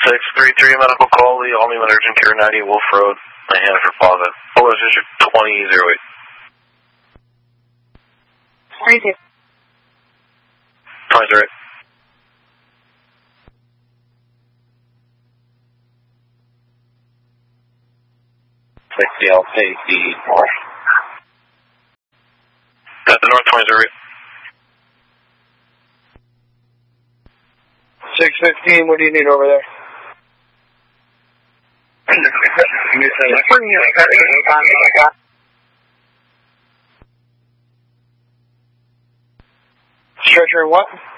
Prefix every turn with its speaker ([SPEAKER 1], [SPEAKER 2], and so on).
[SPEAKER 1] 633 medical call, Lee, All New Urgent Care 90 Wolf Road, Hannaford Plaza. Hello, this is your 2008.
[SPEAKER 2] 22.
[SPEAKER 1] 2008.
[SPEAKER 3] Safety North.
[SPEAKER 1] At the North 2008.
[SPEAKER 4] 615, what do you need over there? Stretcher and what?